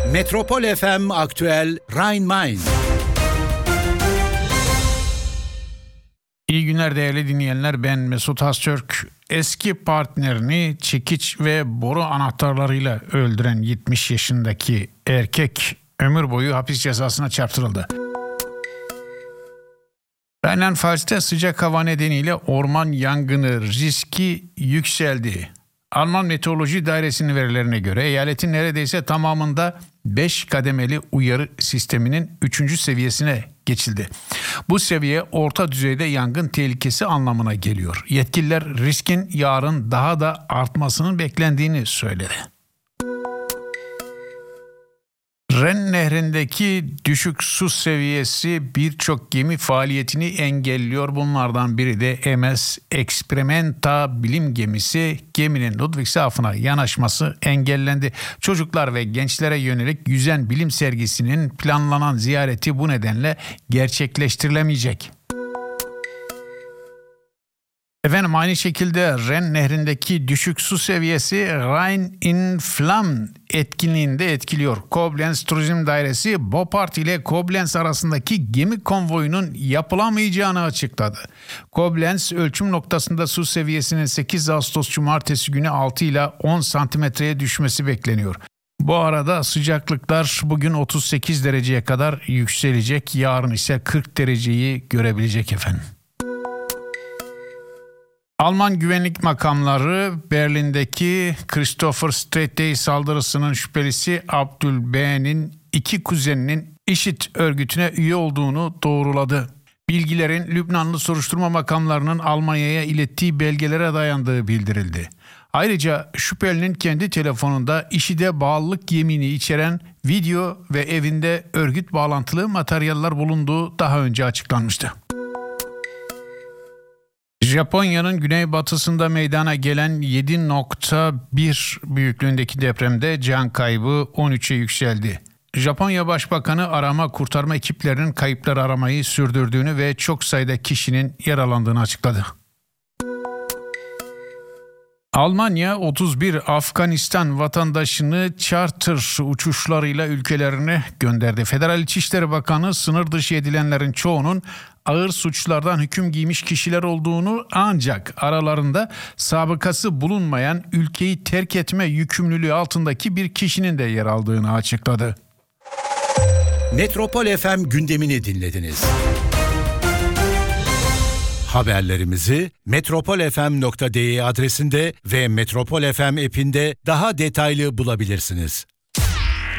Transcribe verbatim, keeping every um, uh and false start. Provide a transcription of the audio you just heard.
Metropol F M Aktüel Rhein-Main. İyi günler değerli dinleyenler, ben Mesut Haztürk. Eski partnerini çekiç ve boru anahtarlarıyla öldüren yetmiş yaşındaki erkek ömür boyu hapis cezasına çarptırıldı. Rheinland-Pfalz'te sıcak hava nedeniyle orman yangını riski yükseldi. Alman Meteoroloji Dairesi'nin verilerine göre eyaletin neredeyse tamamında beş kademeli uyarı sisteminin üçüncü seviyesine geçildi. Bu seviye orta düzeyde yangın tehlikesi anlamına geliyor. Yetkililer riskin yarın daha da artmasının beklendiğini söyledi. Ren Nehri'ndeki düşük su seviyesi birçok gemi faaliyetini engelliyor. Bunlardan biri de M S Experimenta bilim gemisi. Geminin Ludwigshafen'a yanaşması engellendi. Çocuklar ve gençlere yönelik yüzen bilim sergisinin planlanan ziyareti bu nedenle gerçekleştirilemeyecek. Efendim aynı şekilde Ren Nehri'ndeki düşük su seviyesi Rhein in Flam etkinliğinde etkiliyor. Koblenz Turizm Dairesi Bopart ile Koblenz arasındaki gemi konvoyunun yapılamayacağını açıkladı. Koblenz ölçüm noktasında su seviyesinin sekiz Ağustos Cumartesi günü altı ile on santimetreye düşmesi bekleniyor. Bu arada sıcaklıklar bugün otuz sekiz dereceye kadar yükselecek, yarın ise kırk dereceyi görebilecek efendim. Alman güvenlik makamları Berlin'deki Christopher Street saldırısının şüphelisi Abdul B'nin iki kuzeninin IŞİD örgütüne üye olduğunu doğruladı. Bilgilerin Lübnanlı soruşturma makamlarının Almanya'ya ilettiği belgelere dayandığı bildirildi. Ayrıca şüphelinin kendi telefonunda IŞİD'e bağlılık yemini içeren video ve evinde örgüt bağlantılı materyaller bulunduğu daha önce açıklanmıştı. Japonya'nın güneybatısında meydana gelen yedi nokta bir büyüklüğündeki depremde can kaybı on üçe yükseldi. Japonya Başbakanı arama kurtarma ekiplerinin kayıpları aramayı sürdürdüğünü ve çok sayıda kişinin yaralandığını açıkladı. Almanya otuz bir Afganistan vatandaşını charter uçuşlarıyla ülkelerine gönderdi. Federal İçişleri Bakanı sınır dışı edilenlerin çoğunun ağır suçlardan hüküm giymiş kişiler olduğunu, ancak aralarında sabıkası bulunmayan ülkeyi terk etme yükümlülüğü altındaki bir kişinin de yer aldığını açıkladı. Metropol F M gündemini dinlediniz. Haberlerimizi metropol f m nokta d e adresinde ve Metropol F M app'inde daha detaylı bulabilirsiniz.